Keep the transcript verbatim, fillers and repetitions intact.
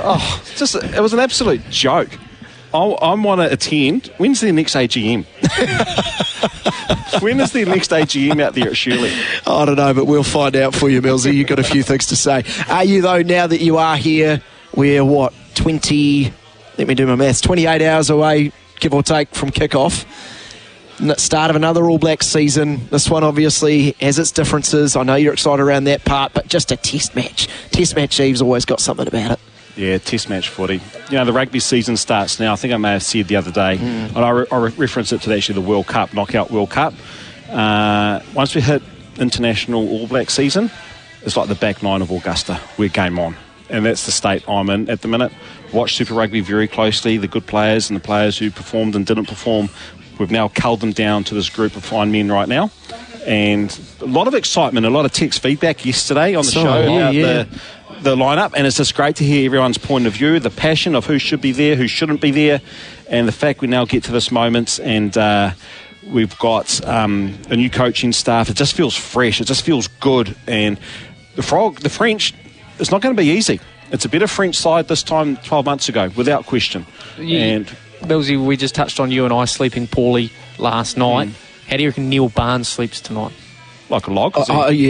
Oh, just it was an absolute joke. I, I want to attend. When's their next A G M? When is their next A G M out there at Shirley? I don't know, but we'll find out for you, Millsy. You've got a few things to say. Are you, though, now that you are here, we're, what, twenty, let me do my maths, twenty-eight hours away, give or take, from kick-off. Start of another All Blacks season. This one obviously has its differences. I know you're excited around that part, but just a test match. Test match Eve's always got something about it. Yeah, test match footy. You know, the rugby season starts now. I think I may have said the other day, mm. and I, re- I re- reference it to actually the World Cup, Knockout World Cup. Uh, once we hit international All Black season, it's like the back nine of Augusta. We're game on. And that's the state I'm in at the minute. Watch Super Rugby very closely, the good players and the players who performed and didn't perform. We've now culled them down to this group of fine men right now. And a lot of excitement, a lot of text feedback yesterday on the so, show yeah, about yeah. the, the lineup. And it's just great to hear everyone's point of view, the passion of who should be there, who shouldn't be there, and the fact we now get to this moment and uh, we've got um, a new coaching staff. It just feels fresh. It just feels good. And the Frog, the French, it's not going to be easy. It's a better French side this time twelve months ago, without question. You, and Millsy, we just touched on you and I sleeping poorly last night. Mm. How do you reckon Neil Barnes sleeps tonight? Like a log? Uh, uh, yeah.